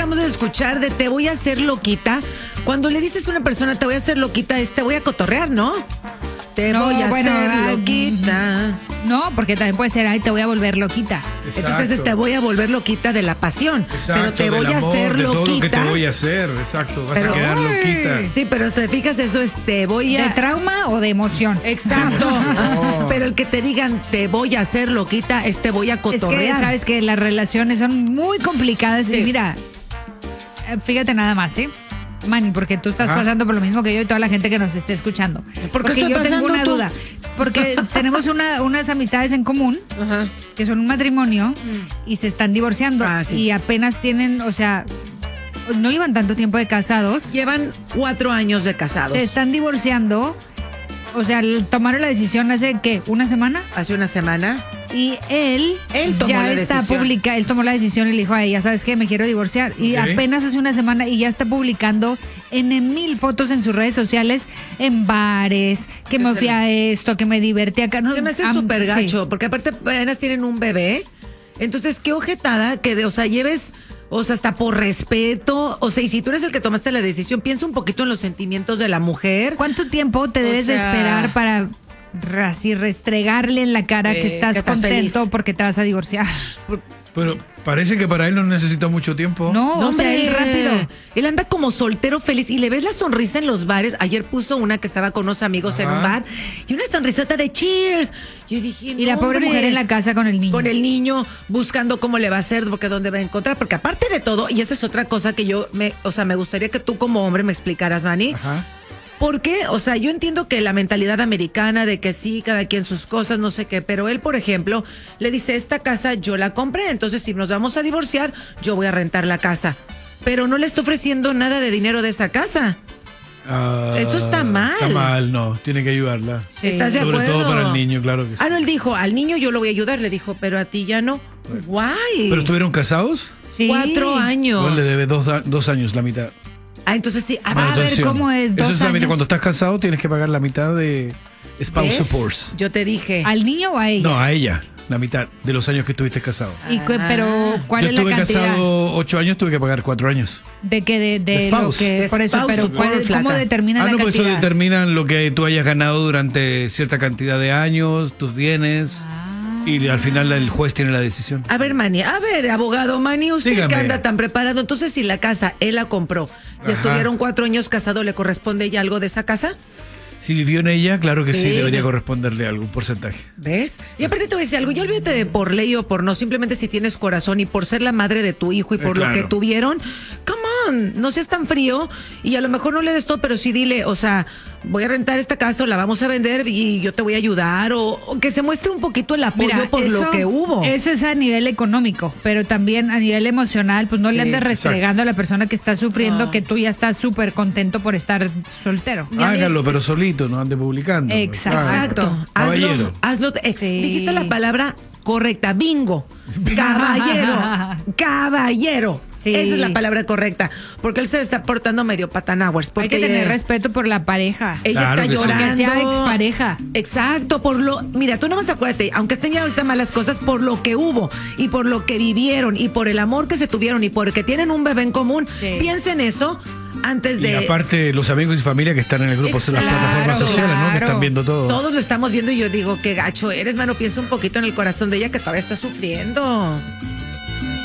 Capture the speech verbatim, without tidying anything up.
acabamos de escuchar de te voy a hacer loquita. Cuando le dices a una persona te voy a hacer loquita, es te voy a cotorrear, ¿no? Te No, voy a bueno, hacer ay, loquita. No, porque también puede ser, ay, te voy a volver loquita. Exacto. Entonces te voy a volver loquita de la pasión. Exacto, pero te voy del a amor, hacer de loquita. todo lo que te voy a hacer, exacto. Vas Pero- a quedar loquita. Sí, pero si te fijas, eso es te voy a... ¿De trauma o de emoción? Exacto. No. Pero el que te digan te voy a hacer loquita es te voy a Es cotorrear. que sabes que las relaciones son muy complicadas Sí. y mira, eh, fíjate nada más, ¿sí? Manny, porque tú estás Ajá. pasando por lo mismo que yo y toda la gente que nos esté escuchando. ¿Por qué porque estoy yo tengo pasando una tú? duda. Porque tenemos una, unas amistades en común Ajá. que son un matrimonio y se están divorciando. Ah, sí. Y apenas tienen, o sea, no llevan tanto tiempo de casados. Llevan cuatro años de casados. Se están divorciando. O sea, l- tomaron la decisión hace, ¿qué? ¿Una semana? Hace una semana. Y él, Él tomó ya la está decisión. publicando, él tomó la decisión y le dijo a ella, ¿sabes qué? Me quiero divorciar. Y Ok. apenas hace una semana y ya está publicando en mil fotos en sus redes sociales, en bares, que me Se fui me- a esto, que me divertí acá. No, Se me hace am- súper sí. gacho, porque aparte apenas tienen un bebé. Entonces, qué ojetada que, de, o sea, lleves, o sea, hasta por respeto. O sea, y si tú eres el que tomaste la decisión, piensa un poquito en los sentimientos de la mujer. ¿Cuánto tiempo te O debes de sea- esperar para ra- así restregarle en la cara Eh, que estás que estás contento feliz. porque te vas a divorciar? Pero parece que para él no necesita mucho tiempo. No, No, o sea, hombre, él rápido. Él anda como soltero feliz y le ves la sonrisa en los bares. Ayer puso una que estaba con unos amigos en Ajá. un bar y una sonrisota de cheers. Yo dije, Y la no, pobre hombre. mujer en la casa con el niño. Con el niño buscando cómo le va a hacer, porque dónde va a encontrar, porque aparte de todo, y esa es otra cosa que yo me, o sea, me gustaría que tú como hombre me explicaras, Manny. Ajá. ¿Por qué? O sea, yo entiendo que la mentalidad americana de que sí, cada quien sus cosas, no sé qué, pero él, por ejemplo, le dice, esta casa yo la compré, entonces si nos vamos a divorciar, yo voy a rentar la casa. Pero no le está ofreciendo nada de dinero de esa casa. Ah, Eso está mal. Está mal, no. Tiene que ayudarla. Sí. ¿Estás de Sobre acuerdo? todo para el niño, claro que sí. Ah, no, él dijo, al niño yo lo voy a ayudar, le dijo, pero a ti ya no. Guay. ¿Pero estuvieron casados? Sí. Cuatro años. Igual le debe dos, a- dos años la mitad. Ah, entonces sí. Ah, ver, Manutención. ¿cómo es? ¿Dos Eso es la mitad. años? Cuando estás casado tienes que pagar la mitad de spouse ¿ves? supports. Yo te dije. ¿Al niño o a ella? No, a ella. La mitad de los años que estuviste casado. ¿Y cu- pero cuál Yo es la estuve cantidad? casado ocho años, tuve que pagar cuatro años. De que de, de De lo spouse. que De por eso, spouse pero support, ¿cuál es- ¿cómo flaca. determina Ah, la no, pues eso cantidad? determina lo que tú hayas ganado durante cierta cantidad de años, tus bienes. Ah. Y al final el juez tiene la decisión. A ver, Manny, a ver, abogado Manny, usted Dígame. que anda tan preparado, entonces si la casa él la compró y Ajá. estuvieron cuatro años casados, ¿le corresponde ya algo de esa casa? Si vivió en ella, claro que sí, Sí. debería corresponderle algún porcentaje. ¿Ves? Y aparte te voy a decir algo, ya olvídate de por ley o por no, simplemente si tienes corazón y por ser la madre de tu hijo y Eh, por lo claro. que tuvieron, come on, no seas tan frío y a lo mejor no le des todo, pero sí dile, o sea, voy a rentar esta casa o la vamos a vender y yo te voy a ayudar o, o que se muestre un poquito el apoyo Mira, por eso- lo que hubo. Eso es a nivel económico, pero también a nivel emocional, pues no Sí, le andes restregando a la persona que está sufriendo No. que tú ya estás súper contento por estar soltero. Y a mí- Hágalo, pero solito, no ande publicando. Exacto. Claro. Exacto. Caballero. Hazlo, hazlo. ex- Sí. Dijiste la palabra correcta. Bingo. Caballero. Caballero. Sí. Esa es la palabra correcta. Porque él se está portando medio patanowers. Hay Porque que tener ella- respeto por la pareja. Ella Claro está que sí. llorando. Aunque sea expareja. Exacto, por lo. Mira, tú no vas a acuérdate, aunque estén ya ahorita malas cosas, por lo que hubo y por lo que vivieron y por el amor que se tuvieron y porque tienen un bebé en común. Sí. Piensa en eso antes Y de. aparte, los amigos y familia que están en el grupo de las Exacto, plataformas sociales, ¿no? Que claro. están viendo todo. Todos lo estamos viendo y yo digo, qué gacho eres, mano. Piensa un poquito en el corazón de ella que todavía está sufriendo.